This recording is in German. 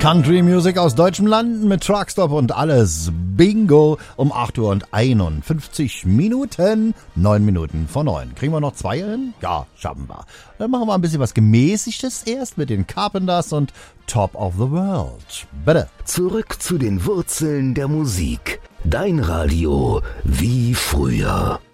Country Music aus deutschem Land mit Truckstop und alles. Bingo um 8 Uhr und 51 Minuten. 9 Minuten vor 9. Kriegen wir noch 2 hin? Ja, schaffen wir. Dann machen wir ein bisschen was Gemäßigtes erst mit den Carpenters und Top of the World. Bitte. Zurück zu den Wurzeln der Musik. Dein Radio wie früher.